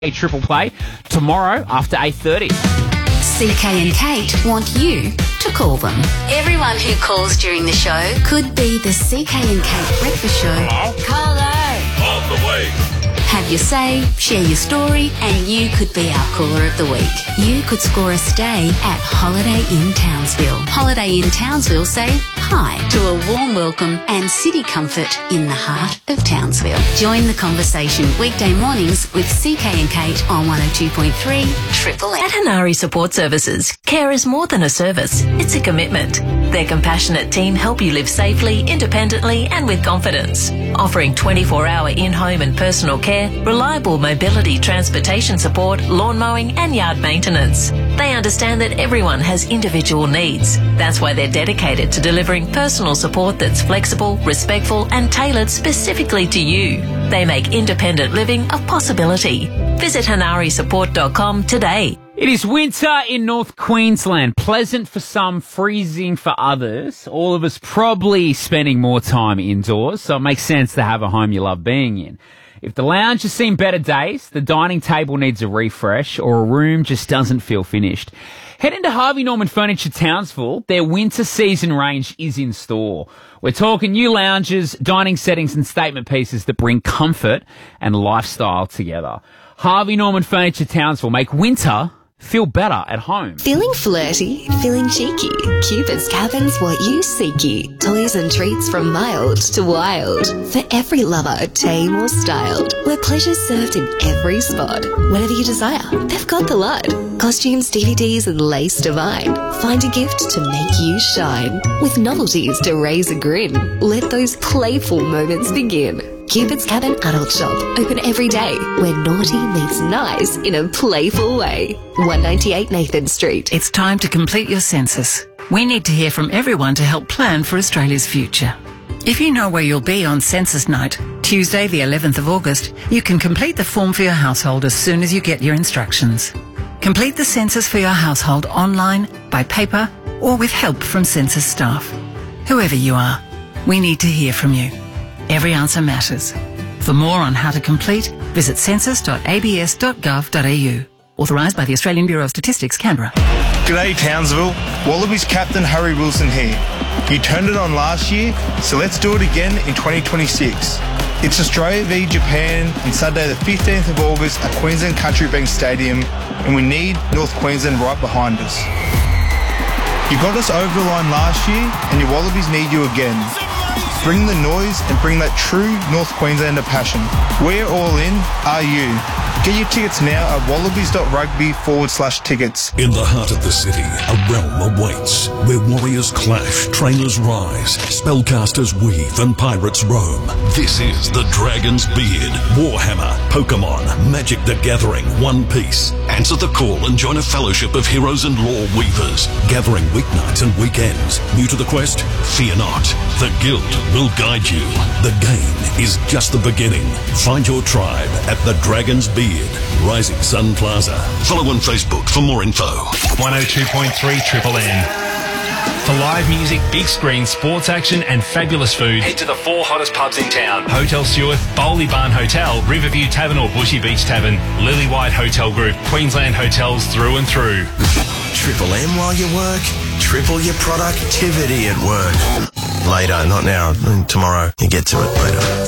a triple play tomorrow after 8:30. CK and Kate want you to call them. Everyone who calls during the show could be the CK and Kate breakfast show. Hello? Caller. On the way. Have your say, share your story, and you could be our caller of the week. You could score a stay at Holiday Inn Townsville. Holiday Inn Townsville say hi to a warm welcome and city comfort in the heart of Townsville. Join the conversation weekday mornings with CK and Kate on 102.3 Triple M. At Hanari Support Services, care is more than a service, it's a commitment. Their compassionate team help you live safely, independently and with confidence. Offering 24-hour in-home and personal care, reliable mobility transportation support, lawn mowing and yard maintenance. They understand that everyone has individual needs. That's why they're dedicated to delivering personal support that's flexible, respectful and tailored specifically to you. They make independent living a possibility. Visit hanarisupport.com today. It is winter in North Queensland. Pleasant for some, freezing for others. All of us probably spending more time indoors, so it makes sense to have a home you love being in. If the lounge has seen better days, the dining table needs a refresh, or a room just doesn't feel finished, head into Harvey Norman Furniture Townsville. Their winter season range is in store. We're talking new lounges, dining settings and statement pieces that bring comfort and lifestyle together. Harvey Norman Furniture Townsville make winter feel better at home. Feeling flirty? Feeling cheeky? Cupid's Cabin's what you seeky. Toys and treats from mild to wild. For every lover, tame or styled. Where pleasure's served in every spot. Whatever you desire, they've got the lot. Costumes, DVDs and lace divine. Find a gift to make you shine. With novelties to raise a grin. Let those playful moments begin. Cupid's Cabin Adult Shop, open every day, where naughty meets nice in a playful way. 198 Nathan Street. It's time to complete your census. We need to hear from everyone to help plan for Australia's future. If you know where you'll be on census night, Tuesday the 11th of August, you can complete the form for your household as soon as you get your instructions. Complete the census for your household online, by paper, or with help from census staff. Whoever you are, we need to hear from you. Every answer matters. For more on how to complete, visit census.abs.gov.au. Authorised by the Australian Bureau of Statistics, Canberra. G'day Townsville, Wallabies captain Harry Wilson here. You turned it on last year, so let's do it again in 2026. It's Australia v Japan on Saturday the 15th of August at Queensland Country Bank Stadium, and we need North Queensland right behind us. You got us over the line last year, and your Wallabies need you again. Bring the noise and bring that true North Queenslander passion. We're all in, are you? Get your tickets now at wallabies.rugby/tickets. In the heart of the city, a realm awaits, where warriors clash, trainers rise, spellcasters weave and pirates roam. This is the Dragon's Beard, Warhammer, Pokemon, Magic the Gathering, One Piece. Answer the call and join a fellowship of heroes and lore weavers, gathering weeknights and weekends. New to the quest? Fear not. The Guild will guide you. The game is just the beginning. Find your tribe at the Dragon's Beard, Rising Sun Plaza. Follow on Facebook for more info. 102.3 Triple M. For live music, big screen, sports action and fabulous food, head to the 4 hottest pubs in town. Hotel Stewart, Bowley Barn Hotel, Riverview Tavern or Bushy Beach Tavern, Lily White Hotel Group, Queensland hotels through and through. Triple M while you work, triple your productivity at work. Later, not now, tomorrow. You get to it later.